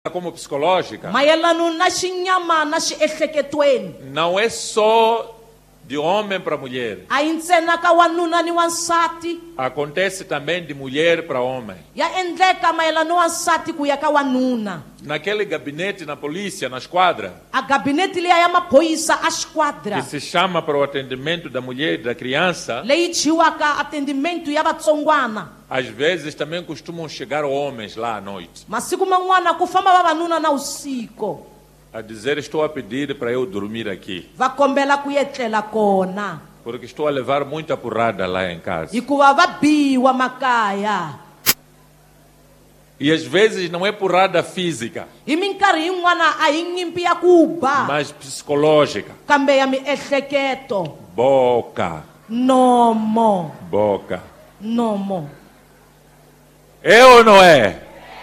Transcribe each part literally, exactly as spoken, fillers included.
como psicológica, mayelana na xinyama na xiehleketweni não é só de homem para mulher. a hi ntsena ka wanuna ni wansati, Acontece também de mulher para homem. ya endleka mayelana ni wansati ku ya ka wanuna. Naquele gabinete na polícia, na esquadra, A gabinete liya ya maphorisa a que xikwadra se chama para o atendimento da mulher e da criança, leyi thyiwaka atendimento ya vatsongwana, às vezes também costumam chegar homens lá à noite masiku man'wana ku famba vavanuna na usiku a dizer: estou a pedir para eu dormir aqui, va kombela ku etlela kona porque estou a levar muita porrada lá em casa. hikuva va biwa makaya. E às vezes não é porrada física, Hi minkarhi yin'wana a hi nyimpi ya ku ba mas psicológica. kambe ya miehleketo. Boca, Nomo, boca. nomo. É ou não é?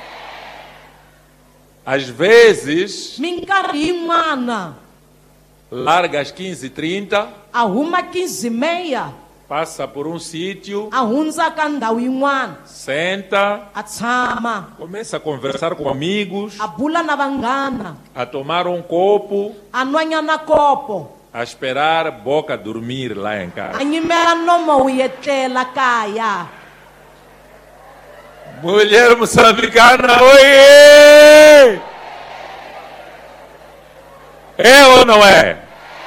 Às vezes, Minkarhi yin'wana larga às quinze e trinta, a huma quinze e meia passa por um sítio, a hundza ka ndhawu yin'wana senta, a tshama começa a conversar com amigos, a bula na vanghana a tomar um copo, a nwanyana kopo a esperar boca dormir lá em a casa. nyimela nomo wu etlela kaya. Mulher moçambicana, oiê! É ou não é?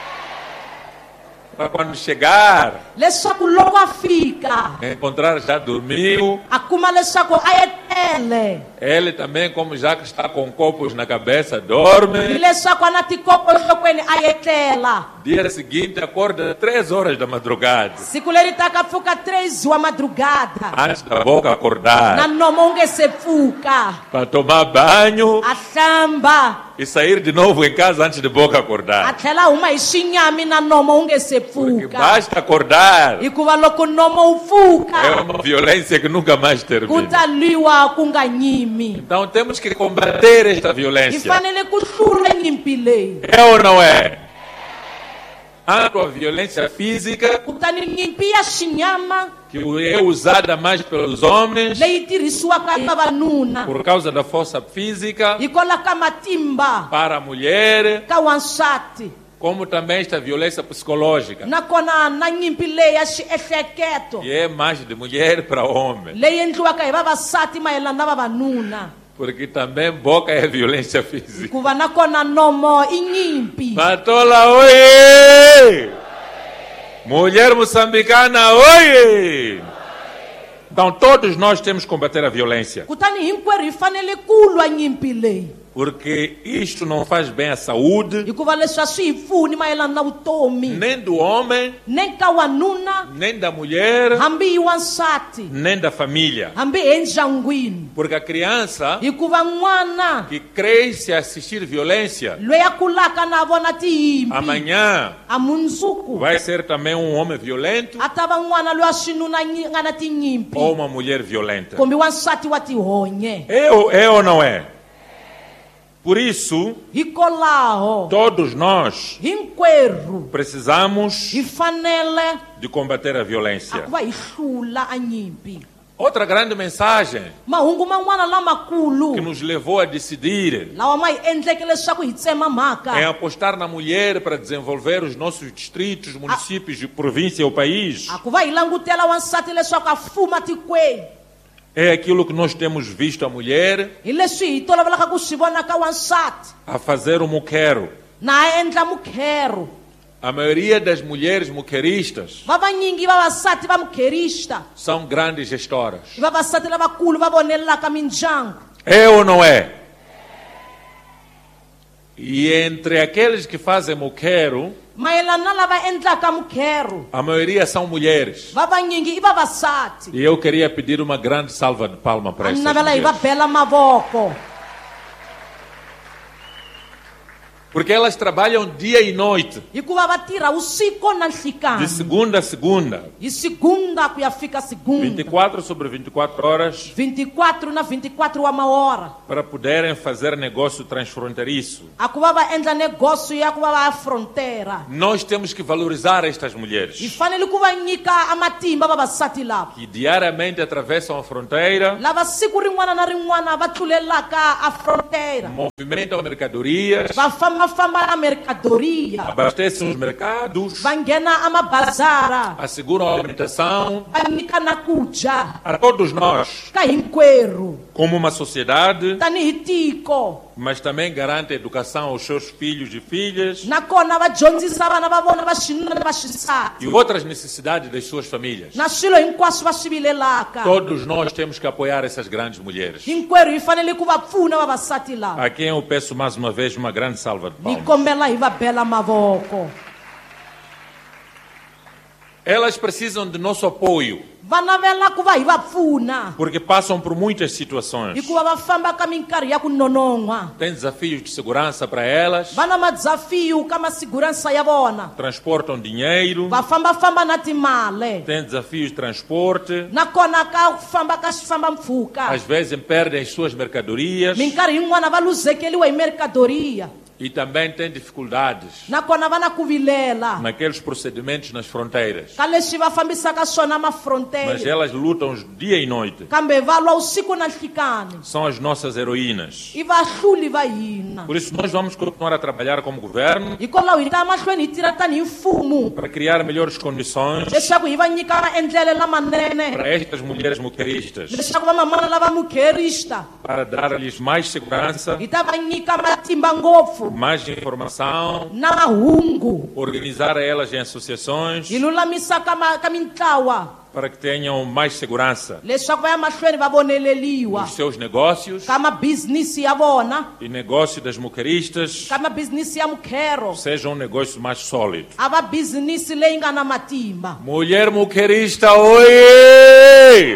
Para quando chegar, Leswaku loko a fika encontrar já dormiu. a kuma leswaku a etele, Ele também, como já que está com copos na cabeça, dorme. hi leswaku a na tikopo enhlokweni a etlela. Dia seguinte acorda três horas da madrugada, Siku leri ta ka pfuka três wa madrugada antes da boca na acordar, nomo wu nge se pfuka para tomar banho a hlamba e sair de novo em casa antes de boca a acordar. tlhela huma hi xinyami na nomo wu nge se Porque pfuka, basta acordar, hikuva loko nomo wu é pfuka uma violência que nunca mais ku termina. ta lwiwa ku nga nyimi. Então temos que combater esta Hi violência. fanele ku hlula nyimpi leyi. É ou não é? Tanto a violência física, Kutani nyimpi ya xinyama que é usada mais pelos homens leyi tirhisiwaka hi vavanuna por causa da força física hikwalaho ka matimba para a mulher, ka wansati, como também esta violência psicológica, nakona na nyimpi leyi ya xiehleketo que é mais de mulher para homem. leyi endliwaka hi vavasati mayelana na vavanuna, Porque também boca é violência física. hikuva nakona nomo i nyimpi. Matola, oiê! Mulher moçambicana, oiê! Então todos nós temos que combater a violência. Kutani hinkwerhu hi fanele ku lwa nyimpi leyi, Porque isto não faz bem à saúde, hikuva leswi a swi hi pfuni mayelana na vutomi nem do homem, nem ka wanuna, nem da mulher, hambi hi wansati, nem da família. hambi endyangwini, Porque a criança hikuva n'wana que cresce a assistir violência, loyi a kulaka na vona tiyimpi amanhã a mundzuku vai ser também um homem violento a ta va n'wana loyi a xinuna nyi- nga na tinyimpi ou uma mulher violenta. kumbe wansati wa tihonye. É ou, é ou não é? Por isso, Hikwalaho todos nós hinkwerhu precisamos hi fanele de combater a a violência. ku va hi hlula a nyimpi. Outra grande mensagem Mahungu man'wana lamakulu que nos levou a decidir lawa ma hi endleke leswaku hi tsema é mhaka apostar na mulher para desenvolver os nossos distritos, municípios, província ou país. a ku va hi langutela wansati leswaku a fuma tikweni. É aquilo que nós temos visto a mulher Hi leswi hi tolovelaka ku swi vona ka wansati a fazer o muquero. na a endla mukhero. A maioria das mulheres muqueristas Vavanyingi vavasati va mukherista são grandes gestoras. i vavasati lavakulu va vonelaka mindyangu. É ou não é? E entre aqueles que fazem muquero, Mayelana na lava endlaka mukhero, a maioria são mulheres. vavanyingi i vavasati. E eu queria pedir uma grande salva de palma para A ni essas navela hi va mulheres. bela mavoko. Porque elas trabalham dia e noite, hikuva va tirha usiku na de nhlikani segunda a segunda, hi segunda ku ya fika vinte e segunda quatro sobre vinte e quatro horas, vinte e quatro na vinte e quatro wa mahora para poderem fazer negócio transfronteiriço. a ku va va endla negócio ya ku va va ya frontera. Nós temos que valorizar estas Hi mulheres fanele ku va nyika a matimba vavasati lava que diariamente atravessam a fronteira, lava siku rin'wana na rin'wana va tlulelaka a frontera, movimentam mercadorias, va fambafamba na mercadoria, abastecem os mercados, va nghena a mabazara, asseguram a alimentação va nyika na kudya a todos nós, ka hinkwerhu como uma sociedade, tanihi tiko. mas também garante educação aos seus filhos e filhas Nakona va dyondzisa vana va vona va xinuna ni va xisati e outras necessidades das suas famílias. na swilo hinkwaswo va swi vilelaka. Todos nós temos que apoiar essas grandes mulheres, Hinkwerhu hi fanele ku va pfuna vavasati lava. a quem eu peço mais uma vez uma grande salva de Hi palmas. kombela hi va bela mavoko. Elas precisam de nosso apoio, Va navela ku va hi va pfuna porque passam por muitas situações. hikuva va famba ka minkarhi ya ku nonon'wa. Tem desafios de segurança para elas, Va na madzafiyo ka masigurança ya vona, transportam dinheiro, va fambafamba na timali, tem desafios de transporte, nakona ka famba ka xifambapfuka. às vezes perdem as suas mercadorias Minkarhi yin'wana va luzekeliwa hi mercadoria, e também têm dificuldades nakona va na ku vilela naqueles procedimentos nas fronteiras. ka leswi va fambisaka swona Mas mafrontele, elas lutam dia e noite. kambe va lwa usiku na nhlikani São as nossas heroínas. i vahluli va hina. Por isso nós vamos continuar a trabalhar como governo Hikwalaho hi ta mahlweni hi tirha tanihi mfumo para criar melhores condições leswaku hi va nyika maendlele lamanene, para estas mulheres muqueristas, leswaku vamamana lava mukherista para dar-lhes mais segurança, hi ta va nyika matimba ngopfu mais informação, na mahungu, organizar a elas em associações hi lulamisa ka ma- ka mintlawa para que tenham mais segurança leswaku va ya mahlweni va voneleliwa nos seus negócios ka mabizinisi ya vona, e negócio das muqueristas ka mabizinisi ya mukhero, seja um negócio mais sólido. a va bizinisi leyi nga na matimba. Mulher muquerista, oie!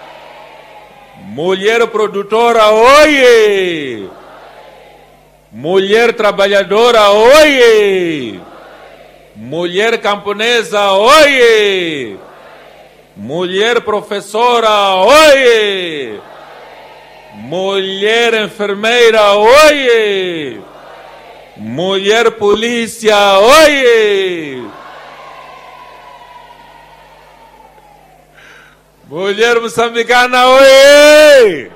Mulher produtora, oie! Mulher trabalhadora, oie! Mulher camponesa, oie! Mulher professora, oie! Mulher enfermeira, oie! Mulher polícia, oie! Mulher moçambicana, oie!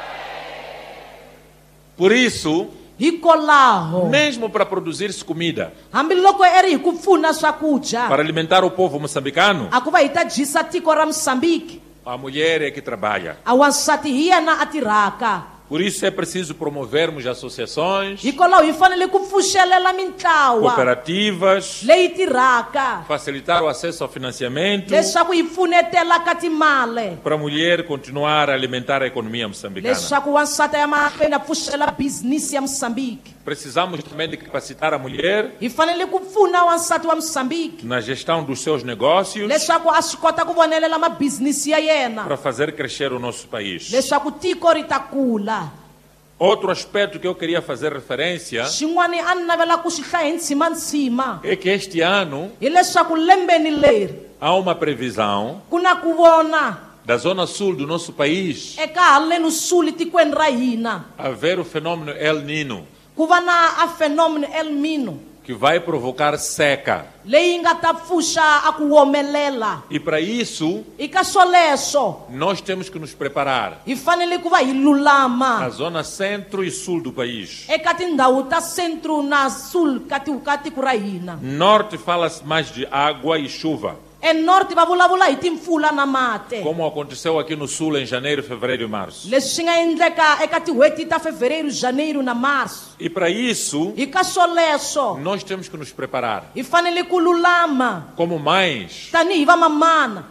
Por isso, Hikwalaho mesmo para produzir-se comida, hambiloko eri hi ku pfuna swakudya para alimentar o povo moçambicano, a ku va hi ta dyisa tiko ra Moçambique, a mulher é que trabalha. a wansati hi yena a tirhaka. Por isso é preciso promovermos associações, Hikwalaho hi fanele ku pfuxelela mintlawa cooperativas, leyi tirhaka facilitar o acesso ao financiamento leswaku hi pfunetela ka timali, para a mulher continuar a alimentar a economia moçambicana. leswaku wansati a ya mahlweni a pfuxela bizinisi ya Moçambique. Precisamos também de capacitar a mulher Hi fanele ku pfuna wansati wa Moçambique na gestão dos seus negócios leswaku a swi kota ku vonelela mabizinisi ya yena, para fazer crescer o nosso país. leswaku tiko ri ta kula. Outro aspecto que eu queria fazer referência Xin'wana a ni navela ku swi hlaya hi ntshimantsima é que este ano hileswaku lembeni leri há uma previsão ku na ku vona da zona sul do nosso país eka haleni suli tikweni ra hina haver o fenômeno El Nino, ku va na a fenomeno El Nino que vai provocar seca. leyi nga ta pfuxa a ku womelela. E para isso, I ka swoleswo nós temos que nos preparar. hi fanele ku va hi A lulama zona centro e sul do país. eka tindhawu ta centro na sul ka ti- ka tiko ra hina. Norte fala-se mais de água e chuva, enorte va vulavula hi timpfula na mati, como aconteceu aqui no sul em janeiro, fevereiro e março. leswi swi nga endleka eka tin'hweti ta fevereiro, janeiro na março. E para isso, Hi ka swoleswo nós temos que nos preparar. hi fanele ku lulama Como mães, tanihi vamamana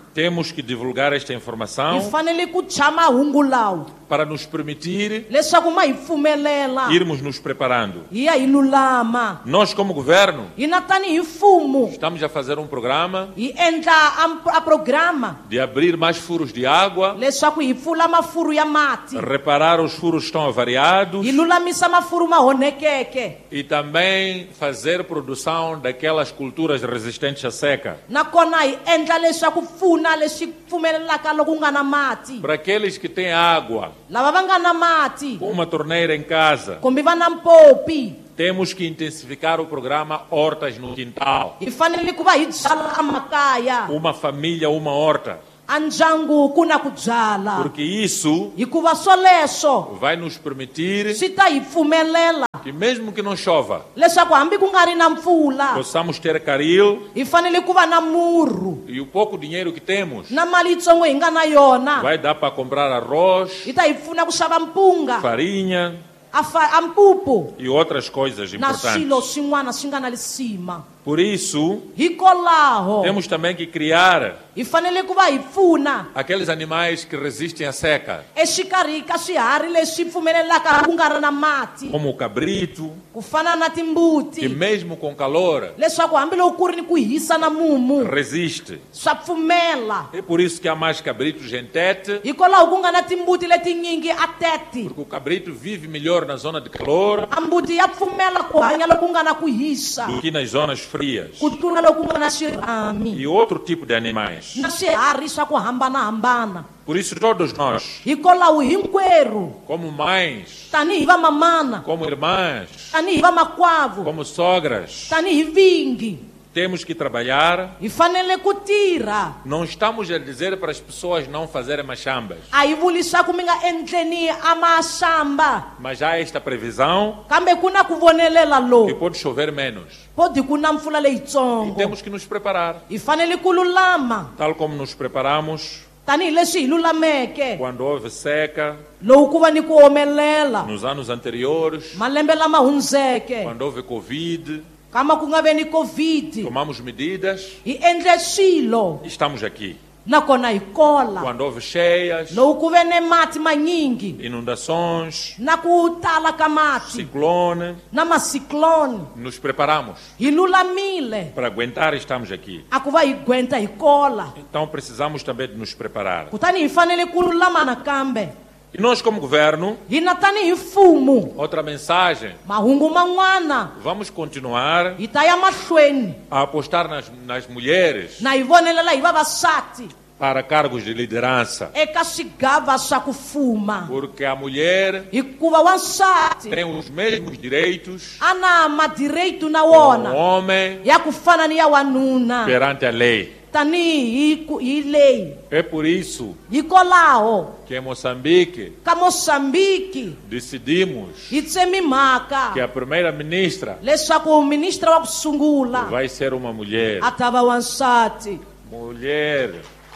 Temos que divulgar esta informação hi fanele ku dya mahungu lawa para nos permitir leswaku ma hi pfumelela irmos nos preparando. hi ya hi lulama. Nós, como governo, Hina tanihi mfumo estamos a fazer um programa hi endla a, a programa de abrir mais furos de água, leswaku hi pfula mafuru ya mati, reparar os furos que estão avariados hi lulamisa mafuru ma onhekeke, e também fazer produção daquelas culturas resistentes à seca. nakona hi endla leswaku pfuna leswi pfumelelaka loko ku nga na mati. Para aqueles que têm água, Lava va nga na mati uma torneira em casa, kumbe va na mpopi, temos que intensificar o programa Hortas no Quintal. hi fanele ku va hi byala emakaya, Uma família, uma horta. a ndyangu ku na ku byala, Porque isso hikuva swoleswo vai nos permitir swi ta hi pfumelela que mesmo que não chova, leswaku hambi ku nga ri na mpfula possamos ter caril hi fanele ku va na murhu e o pouco dinheiro que temos na mali yitsongo hi nga na yona vai dar para comprar arroz, hi ta hi pfuna ku xava mpunga, farinha a, fa, a mpupu e outras coisas na swilo importantes. swin'wana swi nga na lisima. Por isso, Hikokwalaho temos também que criar hi fanele ku va hi pfuna aqueles animais que resistem à seca, exikarhi ka swiharhi leswi pfumelelaka ku nga ri na mati, como o cabrito, ku fana na que timbuti, mesmo com calor leswaku hambi loko ku ri ni ku hisa na mumu resiste. swa pfumela. É por isso que há mais cabritos em Tete, Hikwalaho ku nga na timbuti letinyingi a tete, porque o cabrito vive melhor na zona de calor a mbuti ya pfumela ku hanya loko ku nga na ku hisa do que nas zonas frias. ku tlula loko ku nga na swirhami E outro tipo de animais. na swiharhi swa ku hambanahambana. Por isso todos nós, Hikwalaho hinkwerhu como mães, tanihi vamamana, como irmãs, tanihi vamakwavo, como sogras, tanihi vingi temos que trabalhar. hi fanele ku tirha. Não estamos a dizer para as pessoas não fazerem machambas, A hi vuli leswaku mi nga endleni a masamba, mas há esta previsão kambe ku na ku vonelela que lowu pode chover menos. podi ku na mpfula E leyitsongo. temos que nos preparar, Hi fanele ku lulama tal como nos preparamos tanihileswi hi lulameke quando houve seca lowu ku va ni ku omelela nos anos anteriores, malembe lama hundzeke, quando houve Covid, kama ku nga ve ni covid tomamos medidas hi endle swilo e estamos aqui. nakona hi kola. Quando houve cheias, Lowu ku ve ne mati manyingi inundações, na ku tala ka mati ciclone, na masikloni, nos preparamos hi lulamile para aguentar e estamos aqui. a ku va hi gwenta hi kola. Então precisamos também de nos preparar. Kutani hi fanele ku lulama nakambe. E nós, como governo, Hina tanihi mfumo, outra mensagem, mahungu man'wana vamos continuar hi ta ya mahlweni a apostar nas, nas mulheres na hi vonelela hi vavasati para cargos de liderança, eka swigava swa ku fuma, porque a mulher hikuva wansati tem os mesmos direitos a na madireito na como o wona homem ya ku fana ni ya wanuna perante a lei. tanihi hi hi leyi. É por isso Hikwalaho que em Moçambique ka Moçambique decidimos hi tsemi mhaka que a primeira-ministra leswaku ministra wa ku sungula vai ser uma mulher. a ta va wansati. Mulher,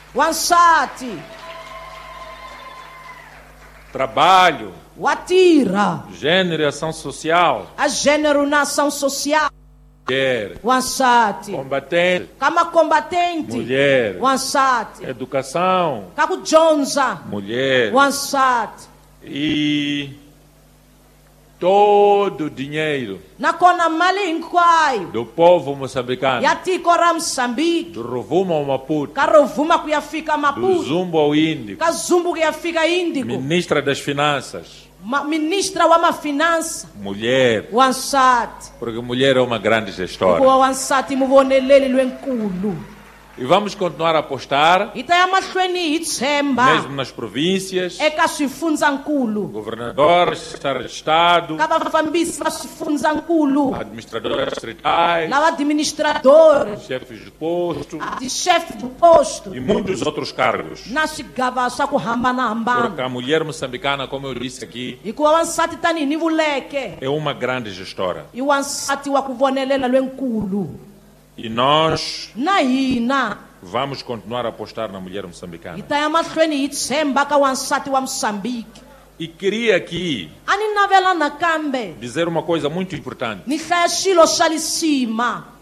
Wansati trabalho, wa tirha, gênero e ação social. a gênero na ação social. Mulher, Wansati combatente, ka makombatente. mulher, Wansati educação, ka ku dyondza. mulher. Wansati E todo o dinheiro nakona mali hinkwayo do povo moçambicano, ya tiko ra Moçambique do Rovuma ao Maputo, ka rovuma ku ya fika do Maputo, Zumbo ao Índico, ka Zumbu ku ya fika Índico, ministra das Finanças, Ma, ministra wa mafinansa mulher, wansati, porque mulher é uma grande gestora. hikuva wansati muvoneleli lwenkulu. E vamos continuar a apostar, Hi ta ya mahlweni hi tshemba mesmo nas províncias, eka swifundzankulu, governadores, secretários de Estado, ka vafambisi va swifundzankulu, administradores distritais, lava administradores, chefes de posto tichefe do posto e muitos outros cargos. na swigava swa ku Porque hambanahambana. a mulher moçambicana, como eu disse aqui, Hikuva wansati tanihi ni vuleke é uma grande gestora. i wansati wa ku vonelela lwenkulu. E nós Na hina vamos continuar a apostar na mulher hi moçambicana. ta ya mahlweni hi tshemba ka wansati wa Moçambique. E queria aqui A ni navela nakambe dizer uma coisa muito importante. ni hlaya xilo xa lisima.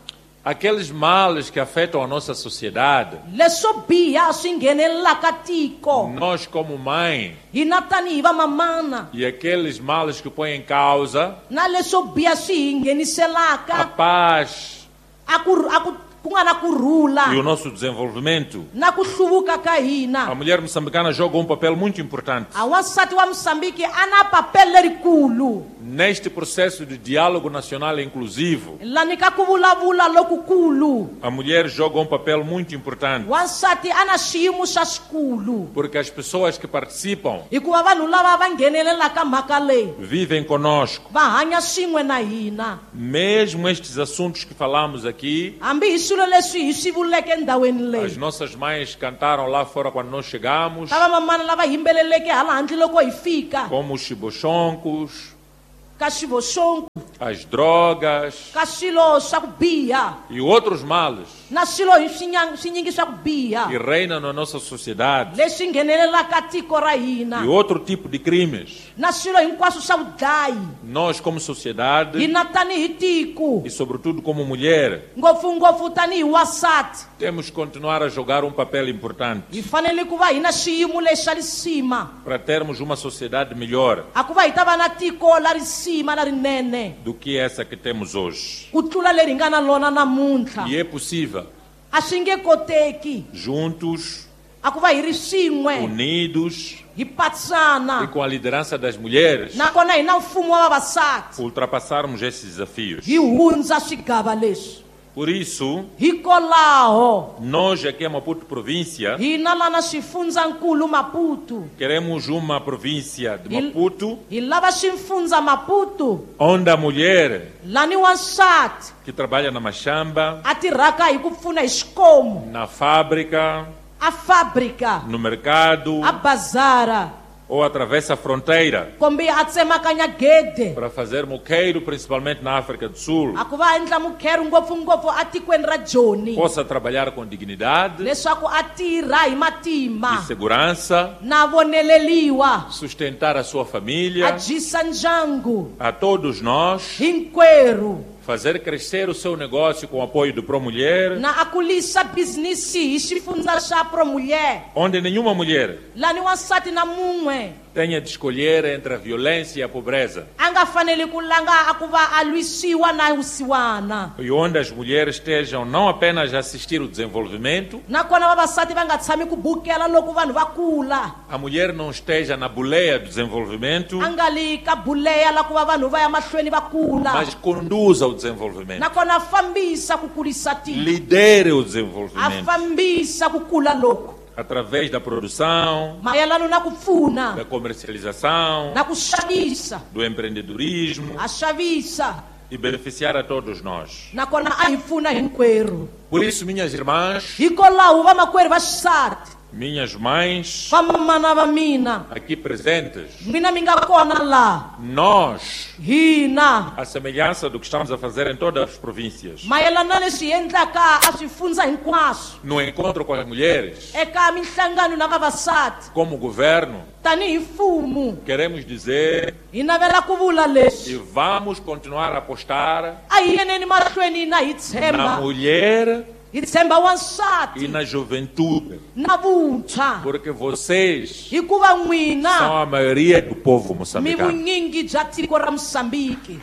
aqueles males que afetam a nossa sociedade, leswo biha swi nghenelelaka tiko nós como mãe, hina tanihi va mamana e aqueles males que põem em causa na leswo biha swi hi a ngheniselaka paz a ku a ku ku nga na kurhula e o nosso desenvolvimento. na ku hluvuka ka A hina. mulher moçambicana joga um papel muito importante A wansati wa Moçambique a na papel lerikulu neste processo de diálogo nacional inclusivo. lani ka ku vulavula lokukulu. A mulher joga um papel muito importante Wansati a na xiyimo xa xikulu porque as pessoas que participam hikuva vanhu lava va nghenelelaka mhaka leyi vivem conosco. va hanya swin'we na hina, Mesmo estes assuntos que falamos aqui, hambi hi swilo leswi hi swi vuleke endhawini as leyi. nossas mães cantaram lá fora quando nós chegamos, Ta vamamana lava yimbeleleke hala handle loko hi fika como os chibochoncos, ka xivoxonku, as drogas ka swilo swa ku biha e outros males na swilo hi swinyang- swinyingi swa ku biha que reinam na nossa sociedade leswi nghenelelaka tiko ra e hina outro tipo de crimes. na swilo hinkwaswo swa vudlayi. Nós, como sociedade Hina tanihi tiko, e sobretudo como mulher, ngopfungopfu tanihi wasati, temos que continuar a jogar um papel importante hi fanele ku va hi na xiyimo lexi xa risima para termos uma sociedade melhor a ku va hi ta va na tiko la risima la rinene do que essa que temos hoje. ku tlula leri hi nga na lona namuntlha. E é possível, A swi nge koteki juntos, a ku va hi ri swin'we unidos hi e patsana com a liderança das mulheres, nakona hi na mfumo wa vavasati ultrapassarmos esses desafios. hi hundza swigava leswi. Por isso, Hikwalaho nós aqui em Maputo província, hina lana swifundzankulu Maputo queremos uma província de Il- Maputo hi lava swifundza Maputo onde a mulher lani wansati que trabalha na machamba, a tirhaka hi ku pfuna hi xikomu, na fábrica, a fábrica, no mercado a bazara ou atravessa a fronteira kumbe a tsemakanya gede para fazer moqueiro, principalmente na África do Sul, a ku va endla mukhero ngopfungopfu a tikweni ra Joni possa trabalhar com dignidade leswaku a tirha hi e matimba segurança, na voneleliwa sustentar a sua a família, dyisa ndyangu a todos nós, hinkwerhu fazer crescer o seu negócio com o apoio do Promulher, na a kulisa bizinisi hi xifundza xa Promulher onde nenhuma mulher lani wansati na mun'we tenha de escolher entre a violência e a pobreza, a nga fanele ku langa a ku va a lwisiwa na vusiwana, e onde as mulheres estejam não apenas a assistir o desenvolvimento, nakona vavasati va nga tshami ku bukela loko vanhu va kula, a mulher não esteja na boleia do desenvolvimento, a nga li ka buleya la ku va vanhu va ya mahlweni va kula, mas conduza o desenvolvimento, nakona a fambisa ku kulisa tiko, lidere o a desenvolvimento fambisa ku kula loku através da produção, mayelana na ku pfuna da comercialização, na ku xavisa, do empreendedorismo a xavisa e beneficiar a todos nós. nakona a hi pfuna hinkwerhu. Por isso, minhas irmãs, Hikwalaho vamakwerhu va xisati, minhas mães, vamana va mina, aqui presentes, mina mi nga kona laha, nós, hina à semelhança do que estamos a fazer em todas as províncias, mayelana leswi hi endlaka a swifundza hinkwaswo no encontro com as mulheres, eka mihlangano na vavasati como governo, tanihi mfumo queremos dizer hi navela ku vula e leswi vamos continuar a apostar a hi yeneni mahlweni hina hi na tshemba mulher hi tshemba e wansati na juventude, na vuntshwa porque vocês hikuva são n'wina a maioria do povo mi moçambicano. vunyingi bya tiko ra Moçambique.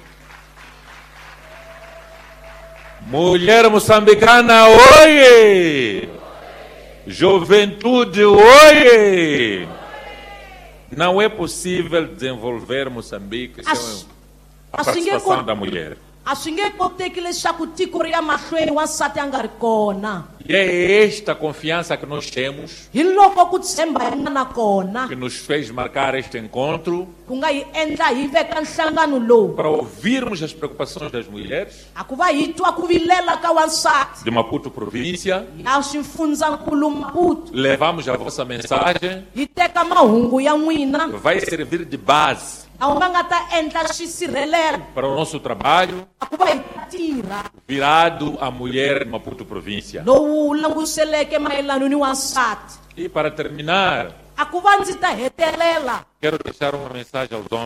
Mulher moçambicana, oie! Juventude, oie! Não é possível desenvolver Moçambique sem As- a assim que participação co- da mulher. a swi nge koteki leswaku tiko ri ya mahlweni wansati a nga ri kona, E é esta confiança que nós temos hi loko ku tshemba hi nga na kona que nos fez marcar este encontro ku nga hi endla hi veka nhlangano lowu para ouvirmos as preocupações das mulheres a ku va hi twa ku vilela ka wansati de Maputo província. ya swifundzankulu Maputo, Levamos a vossa mensagem, hi teka mahungu ya n'wina vai servir de base a va nga ta endla xisirhelelo para o nosso trabalho a ku va hi tirha virado à mulher de Maputo província. lowu languseleke mayelano ni wansati. E para terminar, A ku va ndzi ta hetelela quero deixar uma mensagem aos homens.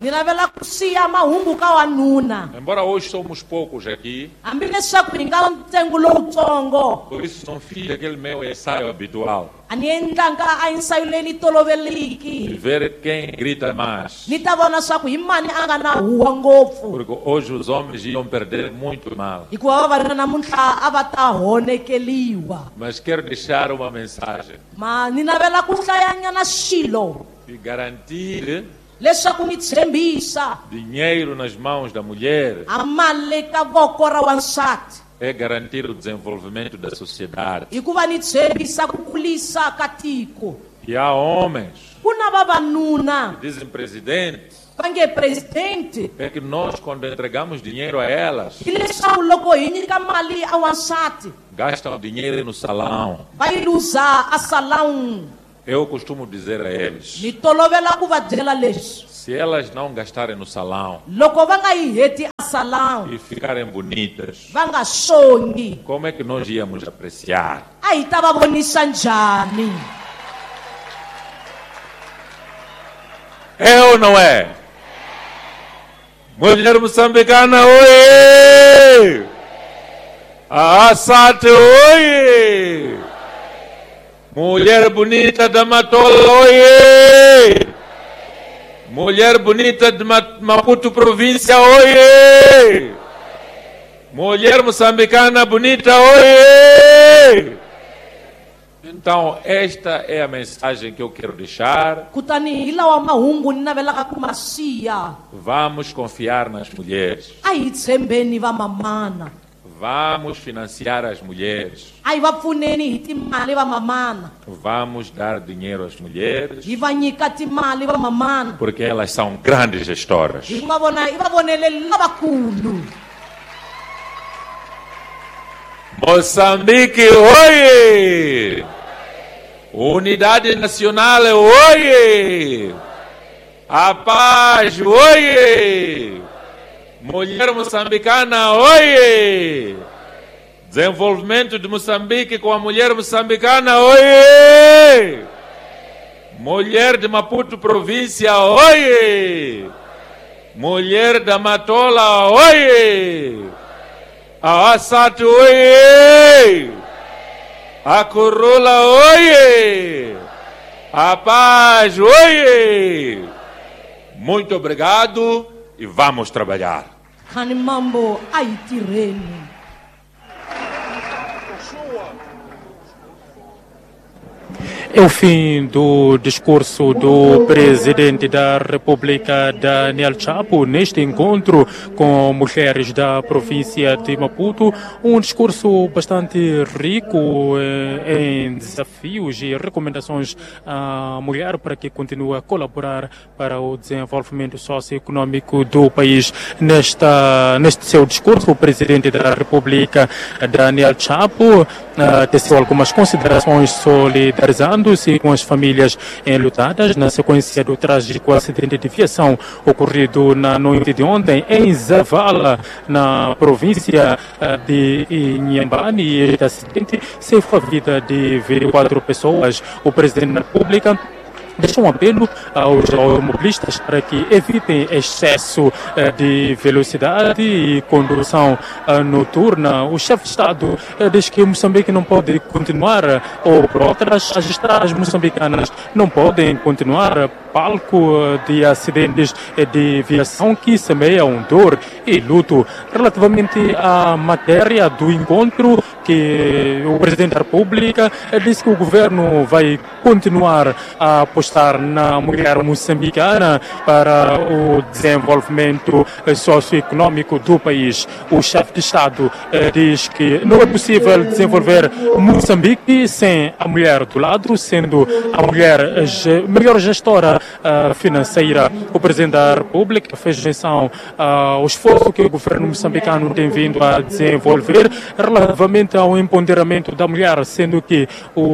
Ni navela ku siya mahungu ka wanuna. Embora hoje somos poucos aqui, Hambi leswaku hi nga ntsengo lowutsongo. por isso não fiz aquele meu ensaio habitual. A ni endlanga a ensayo leyi ni toloveleki. De ver quem grita mais. Ni ta vona swaku hi mani a nga na huwa ngopfu. Porque hoje os homens iam perder muito mal. Hikuva vavanuna namuntlha a va ta honekeliwa. Mas quero deixar uma mensagem Ma ni navela ku hlayanyana xilo e garantir leswaku ni tshembisa dinheiro nas mãos da mulher a mali ka voko ra wansati. é garantir o desenvolvimento da sociedade. Hikuva ni tshembisa ku kulisa ka tiko. E há homens Ku na vavanuna que dizem, presidente, va nge presidente é que nós quando entregamos dinheiro a elas, hi leswaku loko hi nyika mali a wansati gastam dinheiro no salão. va yi luza a salão. Eu costumo dizer a eles, Ni tolovela ku va byela leswi se elas não gastarem no salão loko va nga yi heti a salão e ficarem bonitas, va nga songi como é que nós íamos apreciar? a hi ta va vonisa njhani? É ou não é? Mulher moçambicana, oi! A Assate, oi! Mulher bonita da Matola, oi! Mulher bonita de Ma- Maputo província, oi! Mulher moçambicana bonita, oi! Então, esta é a mensagem que eu quero deixar. Kutani hi lawa mahungu ni navelaka ku ma siya. Vamos confiar nas mulheres. A hi tshembeni vamamana. Vamos financiar as mulheres. A hi va pfuneni hi timali vamamana. Vamos dar dinheiro às mulheres, Hi va nyika timali vamamana. porque elas são grandes gestoras. Hikuva vona hi va voneleli lavakulu. Moçambique, oi! Unidade Nacional, oi! A paz, oi! Mulher moçambicana, oi! Desenvolvimento de Moçambique com a mulher moçambicana, oi! Mulher de Maputo província, oi! Mulher da Matola, oi! A Assate, oi! A Corolla, oi! A Paz, oi! Muito obrigado e vamos trabalhar. Khani mambo a hi tirheni. É o fim do discurso do presidente da República, Daniel Chapo, neste encontro com mulheres da província de Maputo. Um discurso bastante rico eh, em desafios e recomendações à mulher para que continue a colaborar para o desenvolvimento socioeconômico do país. Nesta, neste seu discurso, o presidente da República, Daniel Chapo, eh, teceu algumas considerações solidarizando com as famílias enlutadas na sequência do trágico acidente de viação ocorrido na noite de ontem em Zavala, na província de Inhambane. Este acidente ceifou a vida de vinte e quatro pessoas. O presidente da República deixou um apelo aos automobilistas para que evitem excesso eh, de velocidade e condução eh, noturna. O chefe de Estado eh, diz que Moçambique não pode continuar, eh, ou por outras, as estradas moçambicanas não podem continuar palco eh, de acidentes eh, de viação que semeiam dor e luto. Relativamente à matéria do encontro, que o presidente da República eh, disse que o governo vai continuar a apostar na mulher moçambicana para o desenvolvimento socioeconômico do país. O chefe de Estado eh, diz que não é possível desenvolver Moçambique sem a mulher do lado, sendo a mulher a melhor gestora uh, financeira. O presidente da República fez menção ao esforço que o governo moçambicano tem vindo a desenvolver relativamente ao empoderamento da mulher, sendo que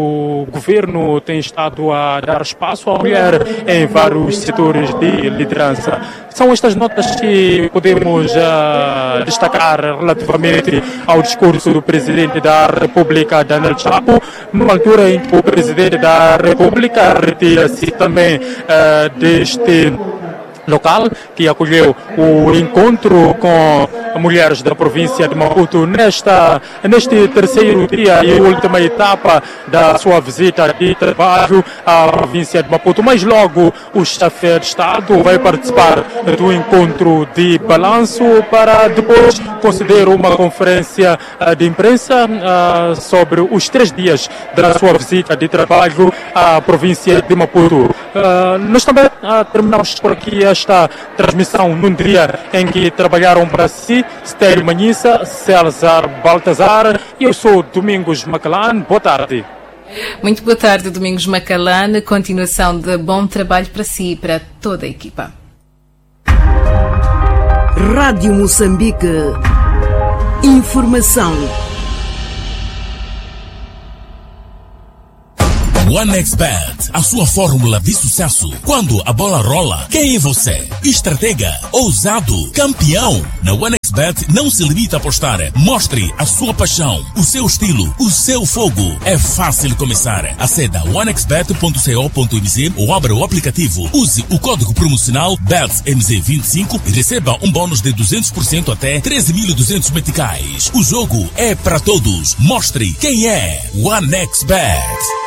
o governo tem estado a dar espaço à mulher em vários setores de liderança. São estas notas que podemos uh, destacar relativamente ao discurso do presidente da República, Daniel Chapo, numa altura em que o presidente da República retira-se também uh, deste local, que acolheu o encontro com mulheres da província de Maputo nesta, neste terceiro dia e última etapa da sua visita de trabalho à província de Maputo. Mas logo o chefe de Estado vai participar do encontro de balanço para depois conceder uma conferência de imprensa uh, sobre os três dias da sua visita de trabalho à província de Maputo. Uh, nós também uh, terminamos por aqui esta transmissão num dia em que trabalharam para si Stélio Manhissa, César Baltazar e eu sou Domingos Macalán. Boa tarde. Muito boa tarde, Domingos Macalán. Continuação de bom trabalho para si e para toda a equipa. Rádio Moçambique. Informação. OneXBet, a sua fórmula de sucesso. Quando a bola rola, quem é você? Estratega, ousado, campeão. Na OneXBet não se limita a apostar. Mostre a sua paixão, o seu estilo, o seu fogo. É fácil começar. Aceda a one x bet ponto co ponto m z ou abra o aplicativo. Use o código promocional B E T S M Z vinte e cinco e receba um bônus de duzentos por cento até treze mil e duzentos meticais. O jogo é para todos. Mostre quem é OneXBet.